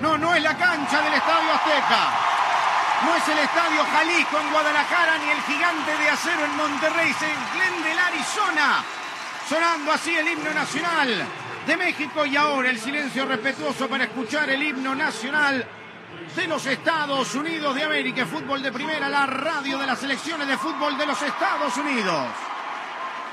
No es la cancha del Estadio Azteca. No es el Estadio Jalisco en Guadalajara, ni el Gigante de Acero en Monterrey. Es en Glendale, Arizona. Sonando así el himno nacional de México. Y ahora el silencio respetuoso para escuchar el himno nacional de los Estados Unidos de América. Fútbol de Primera, la radio de las selecciones de fútbol de los Estados Unidos.